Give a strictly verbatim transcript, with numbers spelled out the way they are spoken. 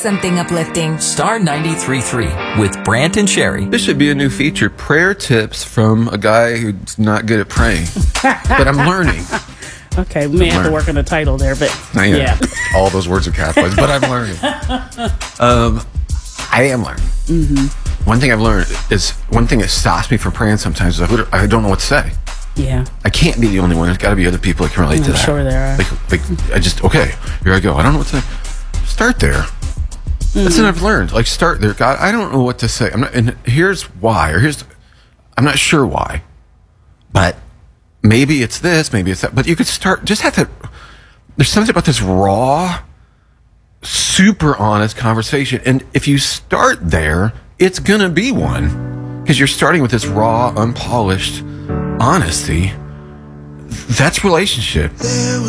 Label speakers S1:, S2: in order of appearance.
S1: Something uplifting.
S2: Star ninety-three point three with Brant and Sherry.
S3: This should be a new feature. Prayer tips from a guy who's not good at praying. But I'm learning.
S4: Okay, we may have to work on the title there, but
S3: I,
S4: yeah.
S3: All those words are Catholic, but I'm learning. Um, I am learning. Mm-hmm. One thing I've learned is, one thing that stops me from praying sometimes is I, I don't know what to say.
S4: Yeah.
S3: I can't be the only one. There's got to be other people that can relate
S4: I'm
S3: to that.
S4: sure there are.
S3: Like, like, I just, okay, here I go. I don't know what to say. Start there. Mm-hmm. That's what I've learned. Like, start there. God, I don't know what to say. I'm not, and here's why, or here's, I'm not sure why, but maybe it's this, maybe it's that. But you could start, just have to, there's something about this raw, super honest conversation. And if you start there, it's going to be one. Because you're starting with this raw, unpolished honesty. That's relationship.